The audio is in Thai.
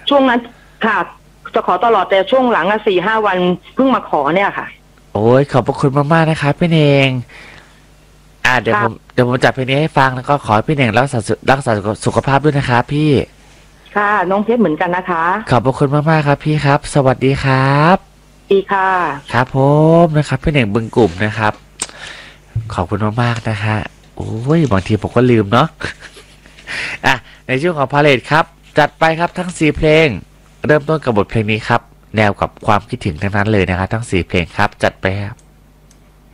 ช่วงนั้นค่ะจะขอตลอดแต่ช่วงหลัง4-5 วันเพิ่งมาขอเนี่ยค่ะโอ้ยขอบพระคุณมากๆนะครับพี่เน่งเดี๋ยวผมจัดเพลงนี้ให้ฟังแล้วก็ขอให้พี่เน่งรักษาสุขภาพด้วยนะครับพี่ค่ะน้องเพชรเหมือนกันนะคะขอบพระคุณมากๆครับพี่ครับสวัสดีครับดีค่ะครับผมนะครับพี่เน่งบึงกลุ่มนะครับขอบคุณมากๆนะฮะโอ้ยบางทีผมก็ลืมเนาะในช่วงของพาเลทครับจัดไปครับทั้ง4เพลงเริ่มต้นกับบทเพลงนี้ครับแนวกับความคิดถึงทั้งนั้นเลยนะครับทั้ง4เพลงครับจัดไปครับ